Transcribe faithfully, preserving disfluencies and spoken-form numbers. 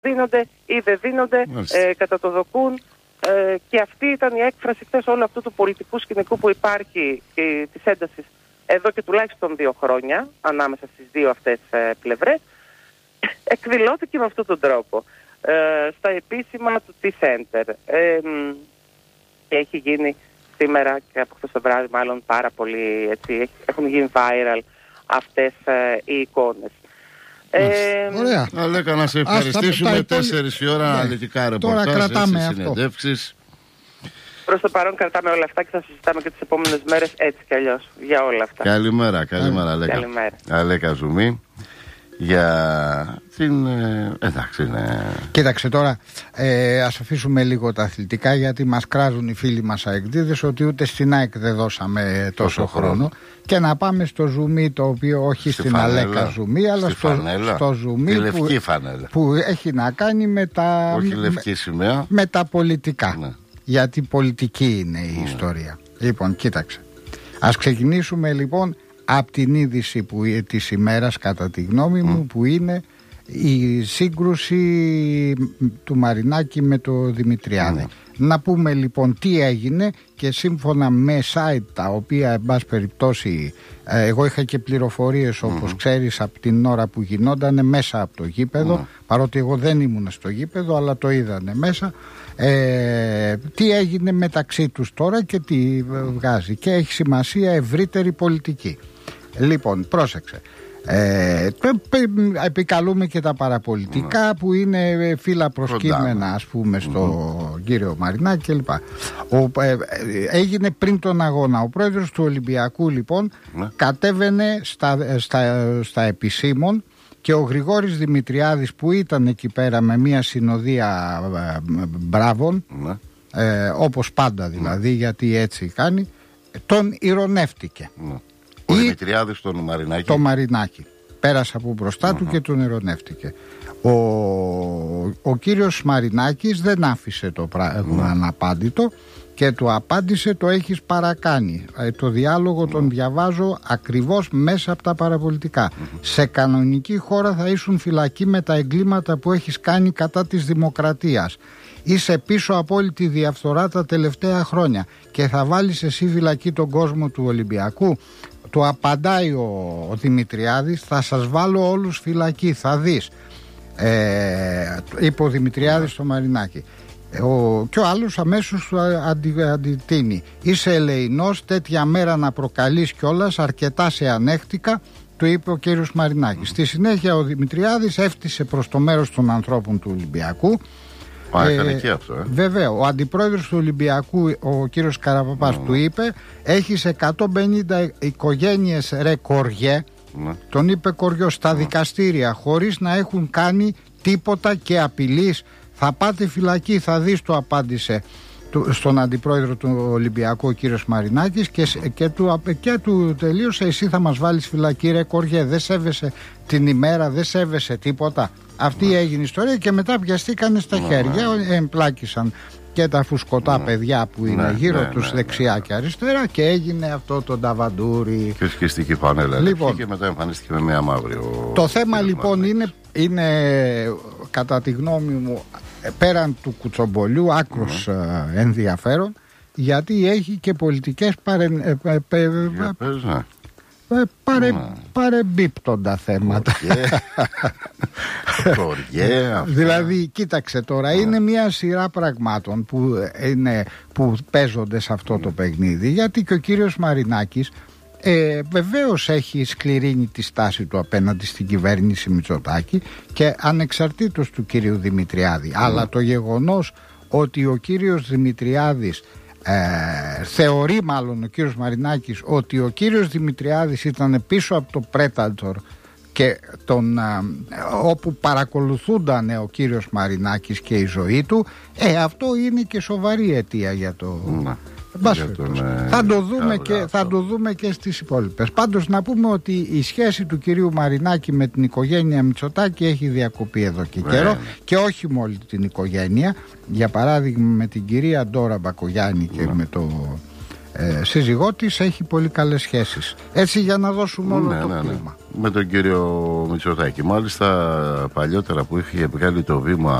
δίνονται ή δεν δίνονται ε, κατά το δοκούν. Ε, και αυτή ήταν η έκφραση χθες όλου αυτού του πολιτικού σκηνικού που υπάρχει και της έντασης εδώ και τουλάχιστον δύο χρόνια ανάμεσα στις δύο αυτές ε, πλευρές. Εκδηλώθηκε με αυτόν τον τρόπο ε, στα επίσημα του T-Center ε, και έχει γίνει σήμερα και από χθες το βράδυ μάλλον πάρα πολύ έτσι, έχουν γίνει viral αυτές ε, οι εικόνες. Ε, Ωραία. Αλέκα, να σε ευχαριστήσουμε. Τέσσερις η ώρα αναλυτικά ρεπορτάζ, συνεντεύξεις. Προς το παρόν κρατάμε όλα αυτά και θα συζητάμε και τις επόμενες μέρες έτσι κι αλλιώς για όλα αυτά. Καλημέρα, καλημέρα Αλέκα. Καλημέρα. Αλέκα Ζουμί. Για την... Ε, εντάξει, ναι. Κοίταξε τώρα, ε, ας αφήσουμε λίγο τα αθλητικά, γιατί μας κράζουν οι φίλοι μας αεκδίδες ότι ούτε στην ΑΕΚ δεν δώσαμε τόσο, τόσο χρόνο. χρόνο. Και να πάμε στο ζουμί, το οποίο όχι στη στην φανέλα, Αλέκα Ζουμί, αλλά στο, στο ζουμί που, που έχει να κάνει με τα, όχι λευκή σημαία. με τα πολιτικά. Ναι. Γιατί πολιτική είναι η ναι. ιστορία. Λοιπόν, κοίταξε. Ας ξεκινήσουμε λοιπόν από την είδηση που, της ημέρας, κατά τη γνώμη μου, mm. που είναι η σύγκρουση του Μαρινάκη με το Δημητριάδη. Mm. Να πούμε λοιπόν τι έγινε, και σύμφωνα με site τα οποία εν πάση περιπτώσει ε, εγώ είχα και πληροφορίες όπως mm. ξέρεις από την ώρα που γινόταν μέσα από το γήπεδο, mm. παρότι εγώ δεν ήμουν στο γήπεδο αλλά το είδανε μέσα, ε, τι έγινε μεταξύ τους τώρα και τι βγάζει, και έχει σημασία ευρύτερη πολιτική. Λοιπόν, πρόσεξε. Ε, επικαλούμε και τα παραπολιτικά mm. που είναι φύλλα προσκύμενα, ας πούμε, στο mm. κύριο Μαρινάκη κλπ. Ο, ε, έγινε πριν τον αγώνα. Ο πρόεδρος του Ολυμπιακού λοιπόν mm. κατέβαινε στα, στα, στα επισήμων, και ο Γρηγόρης Δημητριάδης που ήταν εκεί πέρα με μια συνοδεία ε, μπράβων mm. ε, όπως πάντα δηλαδή mm. γιατί έτσι κάνει, τον ηρωνεύτηκε. Mm. Ο Δημητριάδης τον Μαρινάκη. Το Μαρινάκη. Πέρασε από μπροστά uh-huh. του και τον ειρωνεύτηκε. Ο, ο κύριος Μαρινάκης δεν άφησε το πράγμα uh-huh. αναπάντητο και του απάντησε: το έχεις παρακάνει. Ε, το διάλογο uh-huh. τον διαβάζω ακριβώς μέσα από τα παραπολιτικά. Uh-huh. Σε κανονική χώρα θα ήσουν φυλακή με τα εγκλήματα που έχεις κάνει κατά της δημοκρατίας. Είσαι πίσω από όλη τη διαφθορά τα τελευταία χρόνια και θα βάλεις εσύ φυλακή τον κόσμο του Ολυμπιακού. Του απαντάει ο, ο Δημητριάδης: θα σας βάλω όλους φυλακή, θα δεις. Ε, είπε ο Δημητριάδης στο Μαρινάκη. Ο, και ο άλλος αμέσως του αντι, αντιτείνει: είσαι ελεεινός, τέτοια μέρα να προκαλείς κιόλας, αρκετά σε ανέχτηκα, του είπε ο κύριος Μαρινάκης. Στη συνέχεια ο Δημητριάδης έφτιασε προς το μέρος των ανθρώπων του Ολυμπιακού. Α, έκανε και αυτό, ε. Βέβαια, ο αντιπρόεδρος του Ολυμπιακού, ο κύριος Καραπαπάς, mm. του είπε: έχεις εκατόν πενήντα οικογένειες ρε κοριέ, mm. τον είπε κοριό, στα mm. δικαστήρια, χωρίς να έχουν κάνει τίποτα και απειλείς. Θα πάτε φυλακή, θα δεις, του απάντησε στον αντιπρόεδρο του Ολυμπιακού ο κύριος Μαρινάκης, και, και, του, και του τελείωσε: εσύ θα μας βάλεις φυλακή ρε κοριέ, δεν σέβεσαι την ημέρα, δεν σέβεσαι τίποτα. Αυτή mm. έγινε η ιστορία, και μετά πιαστήκανε στα mm. χέρια, εμπλάκησαν και τα φουσκωτά mm. παιδιά που είναι mm. γύρω mm. τους mm. δεξιά mm. και αριστερά, και έγινε αυτό το νταβαντούρι. Και σκιστική φανέλα, λοιπόν, και μετά εμφανίστηκε με μια μαύρη. Ο... Το θέμα λοιπόν είναι, είναι κατά τη γνώμη μου, πέραν του κουτσομπολιού, άκρος mm. ενδιαφέρον, γιατί έχει και πολιτικές παρε... ε, ε, ε, παρε... mm. παρεμπίπτοντα θέματα. Κοριέ, δηλαδή, κοίταξε τώρα, mm. είναι μια σειρά πραγμάτων που, είναι, που παίζονται σε αυτό mm. το παιχνίδι, γιατί και ο κύριος Μαρινάκης Ε, βεβαίως έχει σκληρύνει τη στάση του απέναντι στην κυβέρνηση Μητσοτάκη, και ανεξαρτήτως του κύριου Δημητριάδη, mm. αλλά το γεγονός ότι ο κύριος Δημητριάδης ε, θεωρεί μάλλον ο κύριος Μαρινάκης ότι ο κύριος Δημητριάδης ήταν πίσω από το Predator, και τον, ε, όπου παρακολουθούνταν ο κύριος Μαρινάκης και η ζωή του, ε, αυτό είναι και σοβαρή αιτία για το... Mm. Τον, ε, θα, το δούμε και, θα το δούμε και στις υπόλοιπες. Πάντως να πούμε ότι η σχέση του κυρίου Μαρινάκη με την οικογένεια Μητσοτάκη έχει διακοπεί εδώ και καιρό, ναι. και όχι με όλη την οικογένεια. Για παράδειγμα με την κυρία Ντόρα Μπακογιάννη και ναι. με το ε, σύζυγό της έχει πολύ καλές σχέσεις. Έτσι για να δώσουμε όλο ναι, το ναι, ναι. κλίμα. Με τον κύριο Μητσοτάκη. Μάλιστα παλιότερα που είχε βγάλει το βήμα